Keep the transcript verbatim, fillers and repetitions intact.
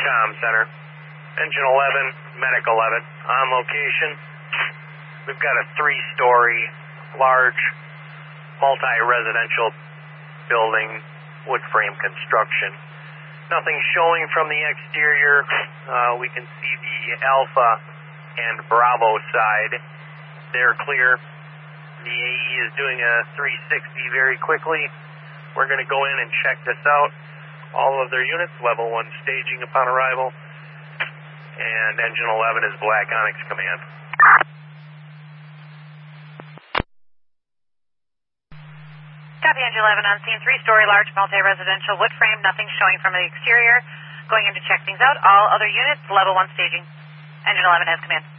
comm center. Engine eleven, Medic eleven, on location. We've got a three-story, large, multi-residential building, wood frame construction. Nothing showing from the exterior. Uh, we can see the Alpha and Bravo side. They're clear. The A E is doing a three sixty very quickly. We're going to go in and check this out. All of their units, level one staging upon arrival. And engine eleven is Black Onyx Command. Copy, engine eleven on scene, three-story, large, multi-residential, wood frame, nothing showing from the exterior. Going in to check things out. All other units, level one staging. Engine eleven has command.